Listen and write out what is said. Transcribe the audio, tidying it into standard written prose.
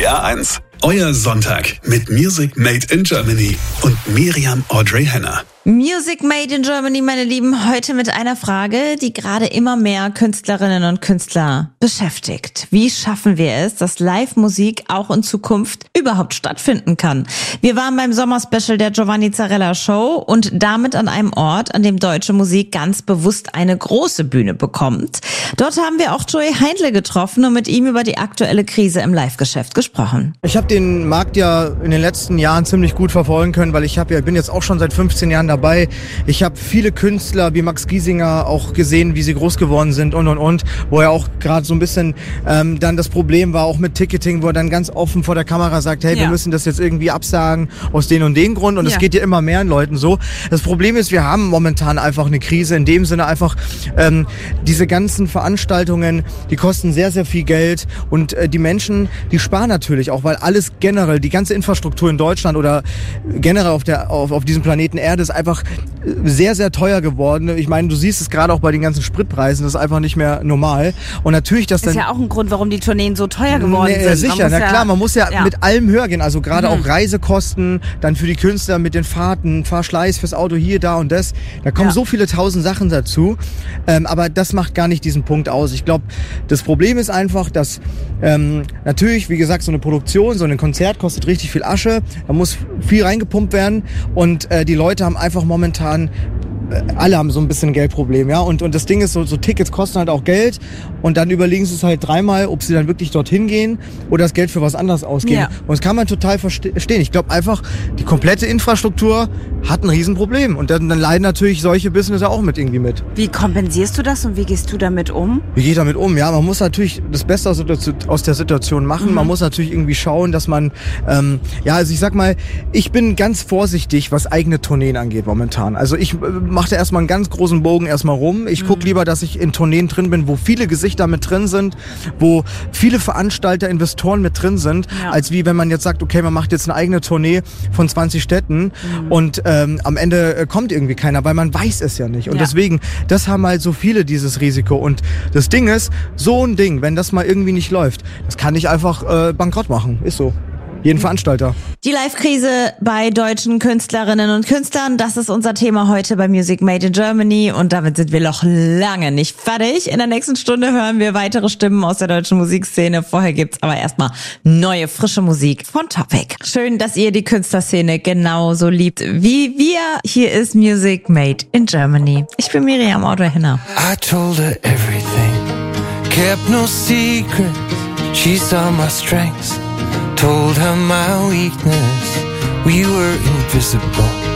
NDR1. Euer Sonntag mit Music Made in Germany und Miriam Audrey Henner. Music Made in Germany, meine Lieben, heute mit einer Frage, die gerade immer mehr Künstlerinnen und Künstler beschäftigt. Wie schaffen wir es, dass Live-Musik auch in Zukunft überhaupt stattfinden kann? Wir waren beim Sommerspecial der Giovanni Zarella Show und damit an einem Ort, an dem deutsche Musik ganz bewusst eine große Bühne bekommt. Dort haben wir auch Joey Heindle getroffen und mit ihm über die aktuelle Krise im Live-Geschäft gesprochen. Ich habe den Markt ja in den letzten Jahren ziemlich gut verfolgen können, weil ich bin jetzt auch schon seit 15 Jahren dabei. Ich habe viele Künstler wie Max Giesinger auch gesehen, wie sie groß geworden sind und, wo er auch gerade so ein bisschen dann das Problem war, auch mit Ticketing, wo er dann ganz offen vor der Kamera sagt, hey, wir müssen das jetzt irgendwie absagen aus den und den Grund und es geht ja immer mehr an Leuten so. Das Problem ist, wir haben momentan einfach eine Krise, in dem Sinne einfach diese ganzen Veranstaltungen, die kosten sehr, sehr viel Geld und die Menschen, die sparen natürlich auch, weil alles generell, die ganze Infrastruktur in Deutschland oder generell auf diesem Planeten Erde ist einfach sehr, sehr teuer geworden. Ich meine, du siehst es gerade auch bei den ganzen Spritpreisen, das ist einfach nicht mehr normal. Und natürlich das ist ja auch ein Grund, warum die Tourneen so teuer geworden sind. Sicher, na klar, man muss ja mit allem höher gehen. Also gerade auch Reisekosten, dann für die Künstler mit den Fahrten, Fahrschleiß fürs Auto hier, da und das. Da kommen so viele tausend Sachen dazu. Aber das macht gar nicht diesen Punkt aus. Ich glaube, das Problem ist einfach, dass natürlich, wie gesagt, so eine Produktion, so ein Konzert kostet richtig viel Asche. Da muss viel reingepumpt werden und die Leute haben einfach momentan, alle haben so ein bisschen ein Geldproblem, ja. Und das Ding ist, so Tickets kosten halt auch Geld und dann überlegen sie es halt dreimal, ob sie dann wirklich dorthin gehen oder das Geld für was anderes ausgeben. Ja. Und das kann man total verstehen. Ich glaube einfach, die komplette Infrastruktur hat ein Riesenproblem und dann leiden natürlich solche Businesses auch irgendwie mit. Wie kompensierst du das und wie gehst du damit um? Wie gehe ich damit um? Ja, man muss natürlich das Beste aus der Situation machen. Man muss natürlich irgendwie schauen, dass man, also ich sag mal, ich bin ganz vorsichtig, was eigene Tourneen angeht momentan. Also ich mache da erstmal einen ganz großen Bogen erstmal rum. Ich gucke lieber, dass ich in Tourneen drin bin, wo viele Gesichter mit drin sind, wo viele Veranstalter, Investoren mit drin sind, als wie wenn man jetzt sagt, okay, man macht jetzt eine eigene Tournee von 20 Städten und am Ende kommt irgendwie keiner, weil man weiß es ja nicht. Und deswegen, das haben halt so viele dieses Risiko. Und das Ding ist, so ein Ding, wenn das mal irgendwie nicht läuft, das kann ich einfach bankrott machen. Ist so. Jeden Veranstalter. Die Live-Krise bei deutschen Künstlerinnen und Künstlern, das ist unser Thema heute bei Music Made in Germany und damit sind wir noch lange nicht fertig. In der nächsten Stunde hören wir weitere Stimmen aus der deutschen Musikszene. Vorher gibt's aber erstmal neue, frische Musik von Topic. Schön, dass ihr die Künstlerszene genauso liebt wie wir. Hier ist Music Made in Germany. Ich bin Miriam Audrey Henner. I told her everything, kept no secrets, she saw my strengths. Told her my weakness, we were invisible.